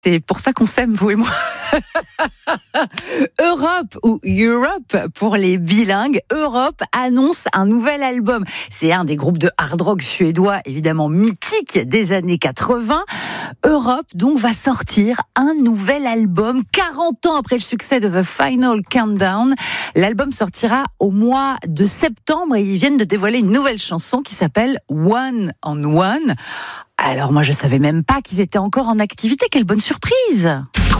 C'est pour ça qu'on s'aime, vous et moi. Europe ou Europe pour les bilingues. Europe annonce un nouvel album. C'est un des groupes de hard rock suédois, évidemment mythique des années 80. Europe, donc, va sortir un nouvel album 40 ans après le succès de The Final Countdown. L'album sortira au mois de septembre et ils viennent de dévoiler une nouvelle chanson qui s'appelle One on One. Alors moi, je savais même pas qu'ils étaient encore en activité. Quelle bonne surprise!